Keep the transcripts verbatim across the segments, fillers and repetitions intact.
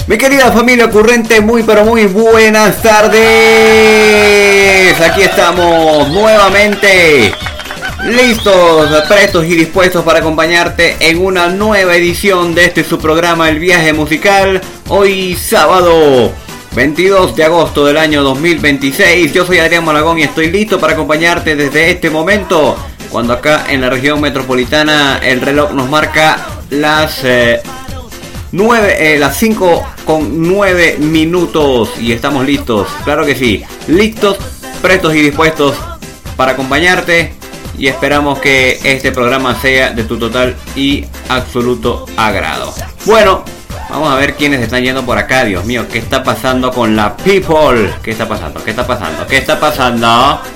Mi querida familia ocurrente, muy pero muy buenas tardes. Aquí estamos nuevamente, listos, prestos y dispuestos para acompañarte en una nueva edición de este su programa El Viaje Musical. Hoy sábado veintidós de agosto del año dos mil veintiséis. Yo soy Adrián Malagón y estoy listo para acompañarte desde este momento, cuando acá en la región metropolitana el reloj nos marca las eh, nueve, eh, las cinco con nueve minutos y estamos listos, claro que sí, listos, prestos y dispuestos para acompañarte, y esperamos que este programa sea de tu total y absoluto agrado. Bueno, vamos a ver quiénes están yendo por acá. Dios mío, ¿qué está pasando con la people? ¿Qué está pasando? ¿Qué está pasando? ¿Qué está pasando?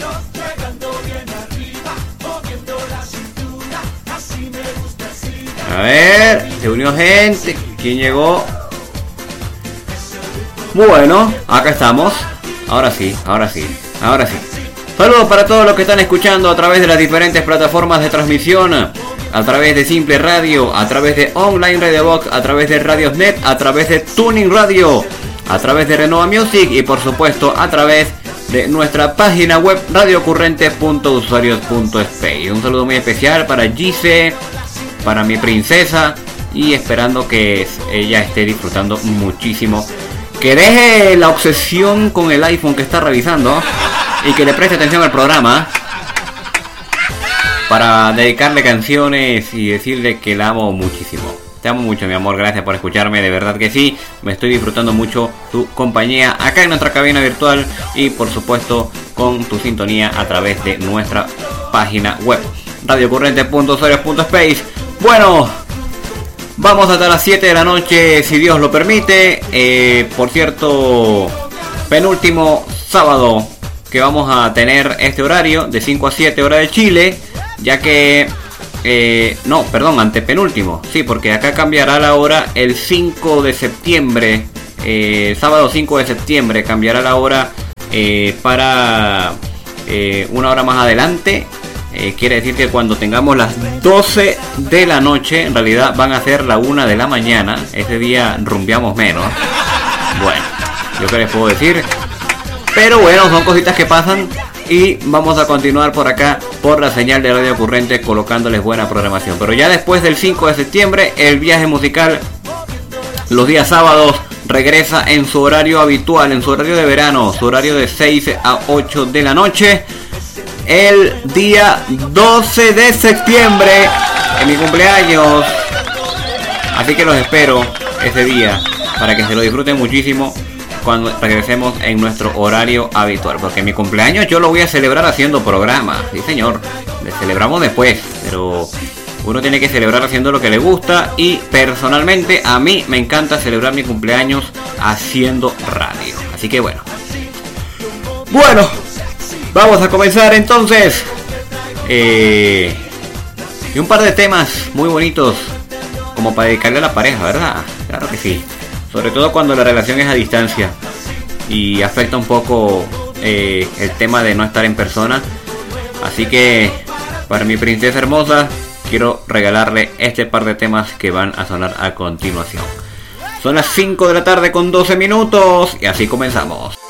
A ver, se unió gente. ¿Quién llegó? Bueno, acá estamos. Ahora sí, ahora sí, ahora sí. Saludos para todos los que están escuchando a través de las diferentes plataformas de transmisión, a través de Simple Radio, a través de Online Radio Box, a través de Radiosnet, a través de Tuning Radio, a través de Renova Music y por supuesto a través de nuestra página web radiocurrente punto usuarios punto space. Un saludo muy especial para Gise, para mi princesa, y esperando que ella esté disfrutando muchísimo. Que deje la obsesión con el iPhone que está revisando y que le preste atención al programa para dedicarle canciones y decirle que la amo muchísimo. Te amo mucho, mi amor, gracias por escucharme, de verdad que sí. Me estoy disfrutando mucho tu compañía acá en nuestra cabina virtual y por supuesto con tu sintonía a través de nuestra página web radiocurrente punto usuarios punto space. Bueno, vamos hasta las siete de la noche, si Dios lo permite. Eh, por cierto, penúltimo sábado que vamos a tener este horario de cinco a siete hora de Chile, ya que eh, no, perdón, antepenúltimo, sí, porque acá cambiará la hora el cinco de septiembre, eh, sábado cinco de septiembre cambiará la hora eh, para eh, una hora más adelante. Eh, quiere decir que cuando tengamos las doce de la noche, en realidad van a ser la una de la mañana. Ese día rumbeamos menos. Bueno, yo qué les puedo decir. Pero bueno, son cositas que pasan. Y vamos a continuar por acá, por la señal de Radio Ocurrente, colocándoles buena programación. Pero ya después del cinco de septiembre, el viaje musical, los días sábados, regresa en su horario habitual, en su horario de verano, su horario de seis a ocho de la noche. El día doce de septiembre, en mi cumpleaños. Así que los espero ese día para que se lo disfruten muchísimo cuando regresemos en nuestro horario habitual. Porque mi cumpleaños yo lo voy a celebrar haciendo programa. Sí, señor. Le celebramos después, pero uno tiene que celebrar haciendo lo que le gusta. Y personalmente a mí me encanta celebrar mi cumpleaños haciendo radio. Así que bueno. Bueno. Vamos a comenzar entonces. Eh, y un par de temas muy bonitos como para dedicarle a la pareja, ¿verdad? Claro que sí. Sobre todo cuando la relación es a distancia y afecta un poco eh, el tema de no estar en persona. Así que para mi princesa hermosa quiero regalarle este par de temas que van a sonar a continuación. Son las cinco de la tarde con doce minutos y así comenzamos.